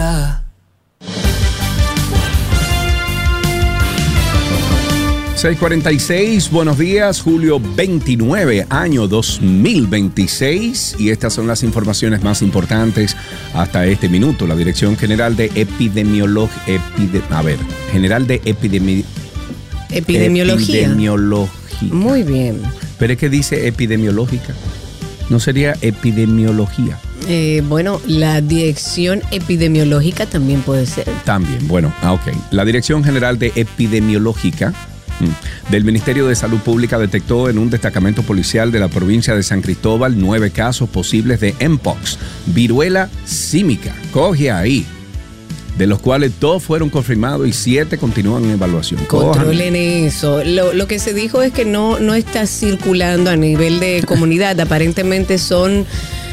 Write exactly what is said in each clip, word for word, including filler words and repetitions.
vida. seis cuarenta y seis, buenos días, julio veintinueve, año dos mil veintiséis, y estas son las informaciones más importantes hasta este minuto. La Dirección General de Epidemiología, epide, a ver, General de Epidemi, Epidemiología. Epidemiología. Muy bien. Pero es que dice epidemiológica, ¿no sería epidemiología? Eh, bueno, la Dirección Epidemiológica también puede ser. También, bueno, ah, ok. La Dirección General de Epidemiológica del Ministerio de Salud Pública detectó en un destacamento policial de la provincia de San Cristóbal nueve casos posibles de Mpox, viruela símica. Coge ahí. De los cuales dos fueron confirmados y siete continúan en evaluación. Controlen eso. Lo, lo que se dijo es que no, no está circulando a nivel de comunidad. Aparentemente son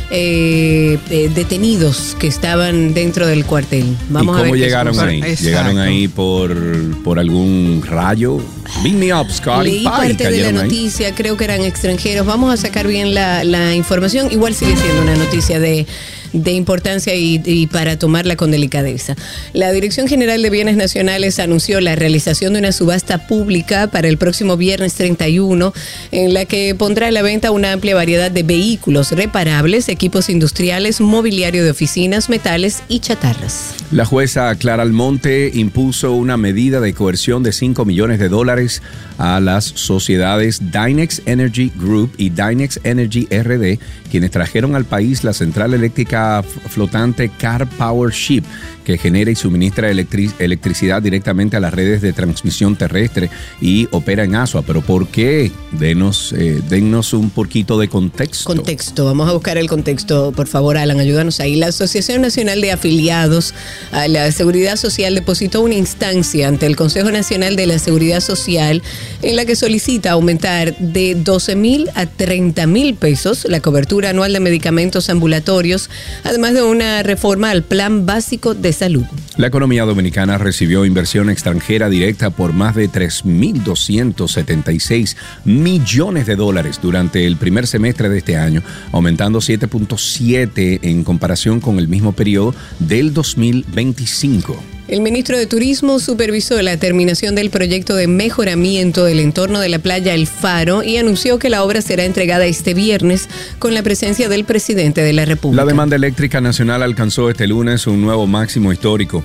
eh, eh, detenidos que estaban dentro del cuartel. Vamos ¿Y cómo a ver llegaron ahí? Exacto. ¿Llegaron ahí por, por algún rayo? Beat me up, Scotty. Leí Pa, y parte de la cayeron ahí. noticia, creo que eran extranjeros. Vamos a sacar bien la, la información. Igual sigue siendo una noticia de, de importancia y, y para tomarla con delicadeza. La Dirección General de Bienes Nacionales anunció la realización de una subasta pública para el próximo viernes treinta y uno, en la que pondrá a la venta una amplia variedad de vehículos reparables, equipos industriales, mobiliario de oficinas, metales y chatarras. La jueza Clara Almonte impuso una medida de coerción de cinco millones de dólares a las sociedades Dynex Energy Group y Dynex Energy R D, quienes trajeron al país la central eléctrica flotante Car Power Ship, que genera y suministra electric- electricidad directamente a las redes de transmisión terrestre y opera en Asua. ¿Pero por qué? Denos, eh, dennos un poquito de contexto. Contexto, vamos a buscar el contexto, por favor, Alan, ayúdanos ahí. La Asociación Nacional de Afiliados a la Seguridad Social depositó una instancia ante el Consejo Nacional de la Seguridad Social en la que solicita aumentar de doce mil a treinta mil pesos la cobertura anual de medicamentos ambulatorios, además de una reforma al Plan Básico de Salud. La economía dominicana recibió inversión extranjera directa por más de tres mil doscientos setenta y seis millones de dólares durante el primer semestre de este año, aumentando siete punto siete en comparación con el mismo periodo del dos mil veinticinco. El ministro de Turismo supervisó la terminación del proyecto de mejoramiento del entorno de la playa El Faro y anunció que la obra será entregada este viernes con la presencia del presidente de la República. La demanda eléctrica nacional alcanzó este lunes un nuevo máximo histórico,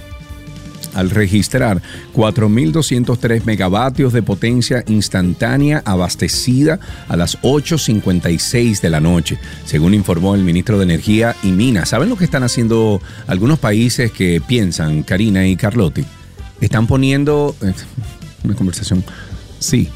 al registrar cuatro mil doscientos tres megavatios de potencia instantánea abastecida a las ocho cincuenta y seis de la noche, según informó el ministro de Energía y Minas. ¿Saben lo que están haciendo algunos países que piensan, Karina y Carlotti? Están poniendo... Eh, una conversación... Sí.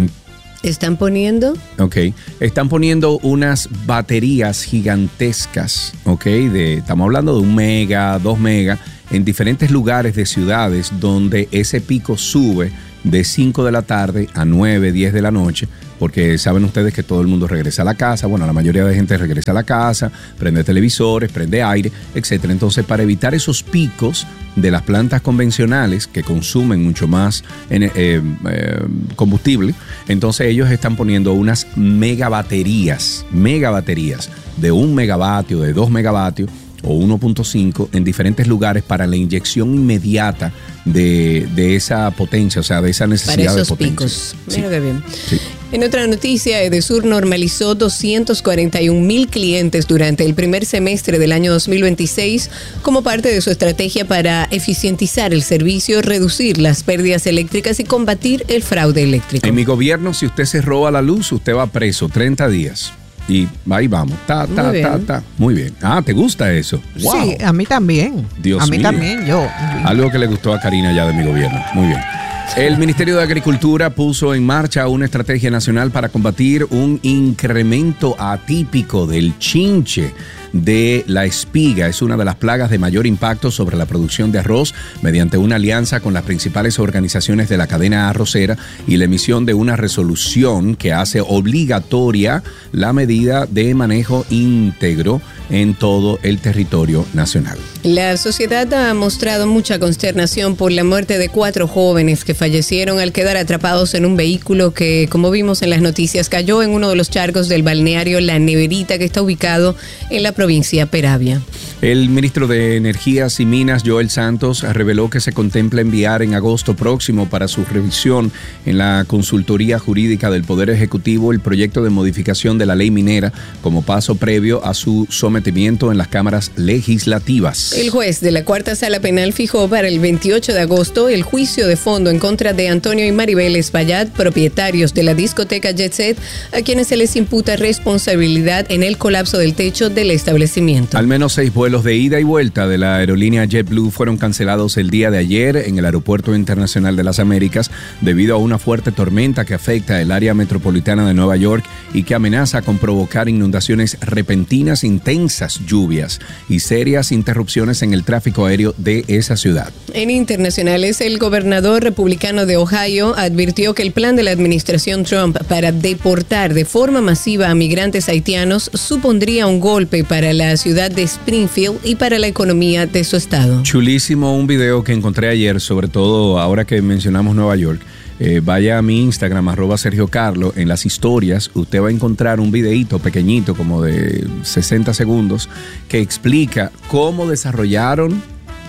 ¿Están poniendo? Ok. Están poniendo unas baterías gigantescas, ok, de, estamos hablando de un mega, dos mega, en diferentes lugares de ciudades donde ese pico sube de cinco de la tarde a nueve, diez de la noche, porque saben ustedes que todo el mundo regresa a la casa, bueno, la mayoría de gente regresa a la casa, prende televisores, prende aire, etcétera. Entonces, para evitar esos picos de las plantas convencionales que consumen mucho más eh, eh, combustible, entonces ellos están poniendo unas megabaterías, megabaterías de un megavatio, de dos megavatios, o uno punto cinco en diferentes lugares para la inyección inmediata de, de esa potencia, o sea, de esa necesidad de potencia. Para esos picos. Mira Sí. qué bien. Sí. En otra noticia, Edesur normalizó doscientos cuarenta y un mil clientes durante el primer semestre del año dos mil veintiséis como parte de su estrategia para eficientizar el servicio, reducir las pérdidas eléctricas y combatir el fraude eléctrico. En mi gobierno, si usted se roba la luz, usted va preso treinta días. Y ahí vamos. Ta, ta, Muy bien. ta, ta. Muy bien. Ah, ¿te gusta eso? Wow. Sí, a mí también. Dios a mí mío. también, yo. Algo que le gustó a Karina ya de mi gobierno. Muy bien. El Ministerio de Agricultura puso en marcha una estrategia nacional para combatir un incremento atípico del chinche de la espiga. Es una de las plagas de mayor impacto sobre la producción de arroz, mediante una alianza con las principales organizaciones de la cadena arrocera y la emisión de una resolución que hace obligatoria la medida de manejo íntegro en todo el territorio nacional. La sociedad ha mostrado mucha consternación por la muerte de cuatro jóvenes que fallecieron al quedar atrapados en un vehículo que, como vimos en las noticias, cayó en uno de los charcos del balneario La Neverita, que está ubicado en la provincia Peravia. El ministro de Energías y Minas, Joel Santos, reveló que se contempla enviar en agosto próximo para su revisión en la Consultoría Jurídica del Poder Ejecutivo el proyecto de modificación de la ley minera como paso previo a su sometimiento en las cámaras legislativas. El juez de la Cuarta Sala Penal fijó para el veintiocho de agosto el juicio de fondo en contra de Antonio y Maribel Espaillat, propietarios de la discoteca Jet Set, a quienes se les imputa responsabilidad en el colapso del techo del establecimiento. Al menos seis vuelos de ida y vuelta de la aerolínea JetBlue fueron cancelados el día de ayer en el Aeropuerto Internacional de las Américas debido a una fuerte tormenta que afecta el área metropolitana de Nueva York y que amenaza con provocar inundaciones repentinas, intensas lluvias y serias interrupciones en el tráfico aéreo de esa ciudad. En internacionales, el gobernador republicano de Ohio advirtió que el plan de la administración Trump para deportar de forma masiva a migrantes haitianos supondría un golpe para la ciudad de Springfield y para la economía de su estado. Chulísimo un video que encontré ayer, sobre todo ahora que mencionamos Nueva York. Eh, vaya a mi Instagram, arroba Sergio Carlo, en las historias usted va a encontrar un videíto pequeñito como de sesenta segundos que explica cómo desarrollaron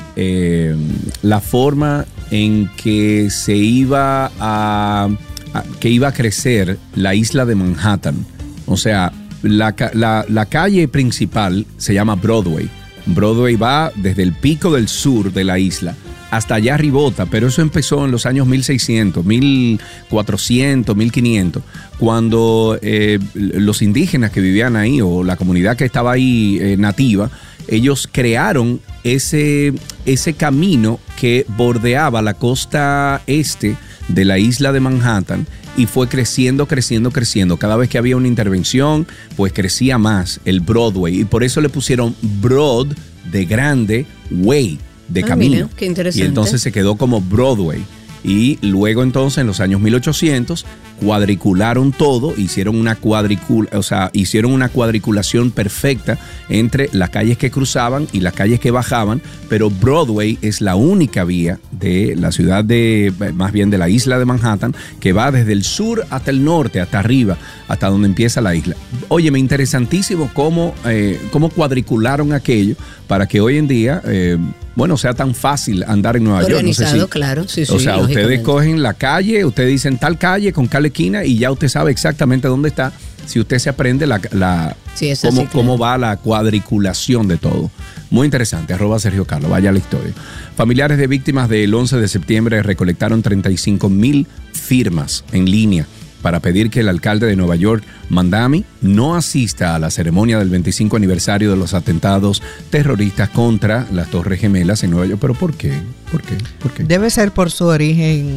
eh, la forma en que se iba a, a que iba a crecer la isla de Manhattan. O sea, la, la, la calle principal se llama Broadway. Broadway va desde el pico del sur de la isla hasta allá arribota, pero eso empezó en los años mil seiscientos, mil cuatrocientos, mil quinientos, cuando eh, los indígenas que vivían ahí o la comunidad que estaba ahí eh, nativa, ellos crearon ese, ese camino que bordeaba la costa este de la isla de Manhattan y fue creciendo, creciendo, creciendo. Cada vez que había una intervención, pues crecía más el Broadway y por eso le pusieron Broad de grande, Way de ah, camino. Mira, qué interesante. Y entonces se quedó como Broadway. Y luego entonces en los años mil ochocientos cuadricularon todo, hicieron una cuadricula, o sea, hicieron una cuadriculación perfecta entre las calles que cruzaban y las calles que bajaban, pero Broadway es la única vía de la ciudad de, más bien de la isla de Manhattan, que va desde el sur hasta el norte, hasta arriba, hasta donde empieza la isla. Óyeme, interesantísimo cómo, eh, cómo cuadricularon aquello para que hoy en día, eh, bueno, sea tan fácil andar en Nueva York. Organizado, no sé si, claro. Sí, sí, o sea, ustedes cogen la calle, ustedes dicen tal calle con tal esquina y ya usted sabe exactamente dónde está si usted se aprende la, la sí, es cómo, así, claro. cómo va la cuadriculación de todo. Muy interesante, arroba Sergio Carlos, vaya a la historia. Familiares de víctimas del once de septiembre recolectaron treinta y cinco mil firmas en línea para pedir que el alcalde de Nueva York, Mandami, no asista a la ceremonia del veinticinco aniversario de los atentados terroristas contra las Torres Gemelas en Nueva York. ¿Pero por qué? ¿Por qué? ¿Por qué? Debe ser por su origen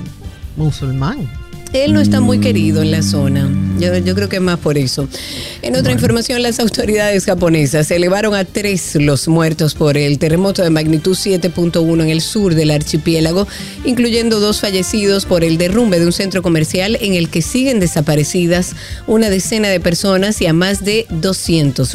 musulmán. Él no está muy querido en la zona. Yo, yo creo que es más por eso. En otra Bueno. información, las autoridades japonesas elevaron a tres los muertos por el terremoto de magnitud siete punto uno en el sur del archipiélago, incluyendo dos fallecidos por el derrumbe de un centro comercial en el que siguen desaparecidas una decena de personas y a más de doscientos